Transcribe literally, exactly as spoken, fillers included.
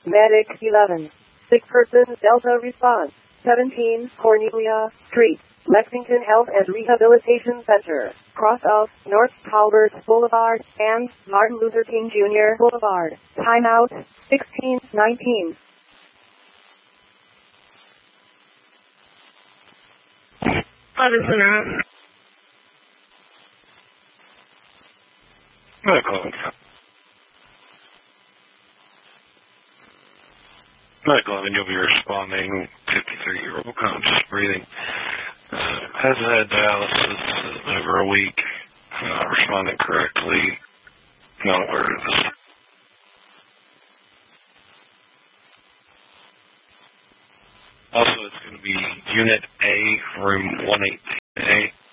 Medic eleven. Sick person Delta response. seventeen Cornelia Street. Lexington Health and Rehabilitation Center, cross of North Talbot Boulevard and Martin Luther King Junior Boulevard. Timeout, sixteen nineteen. Listen up. Medical. Medical, and you'll be responding. fifty-three-year-old conscious breathing. Uh, has had dialysis over a week, not responding correctly, not aware of this. Also, it's going to be Unit A, Room one eighteen A.